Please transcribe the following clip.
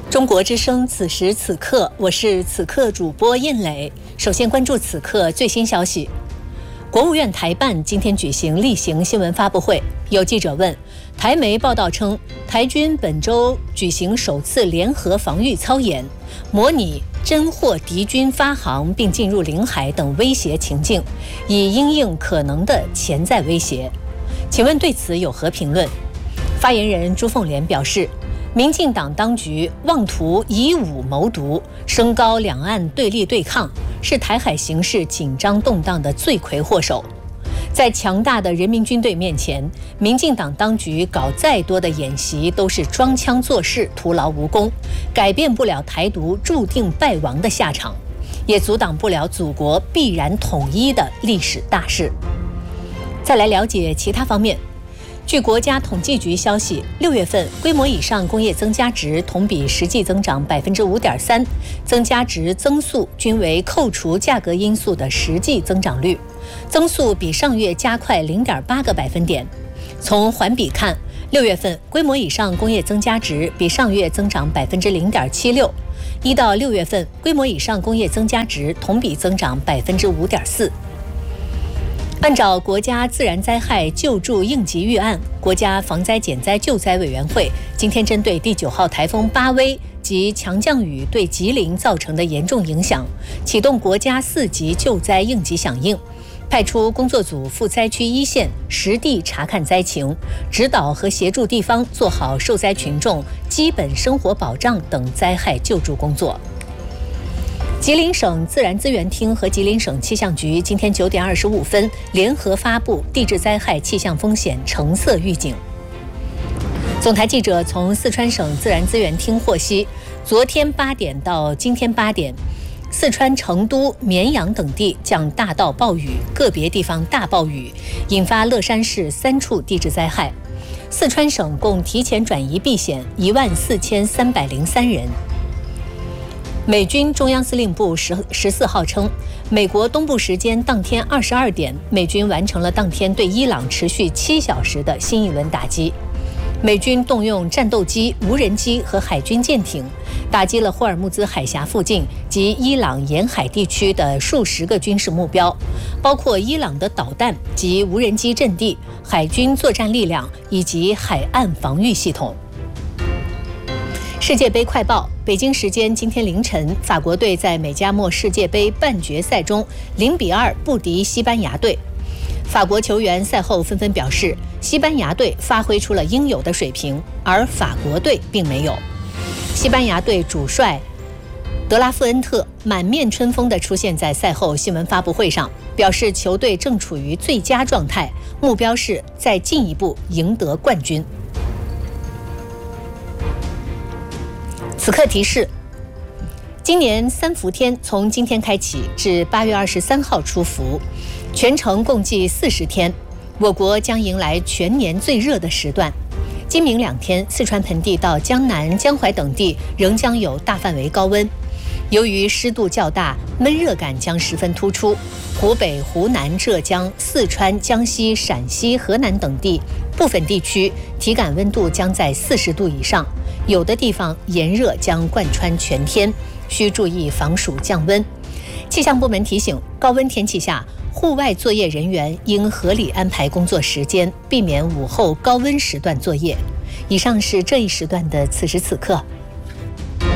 中国之声此时此刻，我是此刻主播印磊。首先关注此刻最新消息。国务院台办今天举行例行新闻发布会，有记者问，台媒报道称，台军本周举行首次联合防御操演，模拟侦获敌军发航并进入领海等威胁情境，以因应可能的潜在威胁。请问对此有何评论？发言人朱凤莲表示，民进党当局妄图以武谋独，升高两岸对立对抗，是台海形势紧张动荡的罪魁祸首。在强大的人民军队面前，民进党当局搞再多的演习都是装腔作势，徒劳无功，改变不了台独注定败亡的下场，也阻挡不了祖国必然统一的历史大势。再来了解其他方面。据国家统计局消息，6月份规模以上工业增加值同比实际增长 5.3%， 增加值增速均为扣除价格因素的实际增长率，增速比上月加快 0.8个百分点。从环比看，6月份规模以上工业增加值比上月增长 0.76%， 1到6月份规模以上工业增加值同比增长 5.4%。按照国家自然灾害救助应急预案，国家防灾减灾救灾委员会今天针对第9号台风巴威及强降雨对吉林造成的严重影响，启动国家4级救灾应急响应，派出工作组赴灾区一线实地查看灾情，指导和协助地方做好受灾群众基本生活保障等灾害救助工作。吉林省自然资源厅和吉林省气象局今天9点25分联合发布地质灾害气象风险橙色预警。总台记者从四川省自然资源厅获悉，昨天8点到今天8点，四川成都、绵阳等地降大到暴雨，个别地方大暴雨，引发乐山市3处地质灾害。四川省共提前转移避险14303人。美军中央司令部14号称，美国东部时间当天22点，美军完成了当天对伊朗持续7小时的新一轮打击。美军动用战斗机、无人机和海军舰艇，打击了霍尔木兹海峡附近及伊朗沿海地区的数十个军事目标，包括伊朗的导弹及无人机阵地、海军作战力量以及海岸防御系统。世界杯快报：北京时间今天凌晨，法国队在美加墨世界杯半决赛中0-2不敌西班牙队。法国球员赛后纷纷表示，西班牙队发挥出了应有的水平，而法国队并没有。西班牙队主帅德拉夫恩特满面春风地出现在赛后新闻发布会上，表示球队正处于最佳状态，目标是再进一步赢得冠军。此刻提示：今年3伏天从今天开启至8月23号出伏，全程共计40天，我国将迎来全年最热的时段。今明2天，四川盆地到江南、江淮等地仍将有大范围高温。由于湿度较大，闷热感将十分突出。湖北、湖南、浙江、四川、江西、陕西、河南等地部分地区体感温度将在40度以上，有的地方炎热将贯穿全天，需注意防暑降温。气象部门提醒，高温天气下，户外作业人员应合理安排工作时间，避免午后高温时段作业。以上是这一时段的此时此刻，